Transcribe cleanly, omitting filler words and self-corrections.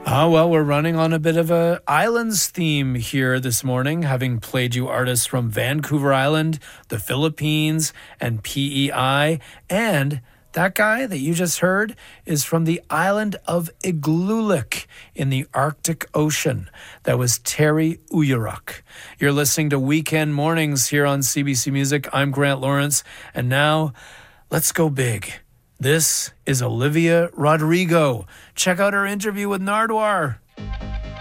Oh, well, we're running on a bit of a islands theme here this morning, having played you artists from Vancouver Island, the Philippines, and PEI. And that guy that you just heard is from the island of Igloolik in the Arctic Ocean. That was Terry Uyaruk. You're listening to Weekend Mornings here on CBC Music. I'm Grant Lawrence. And now, let's go big. This is Olivia Rodrigo. Check out her interview with Nardwuar.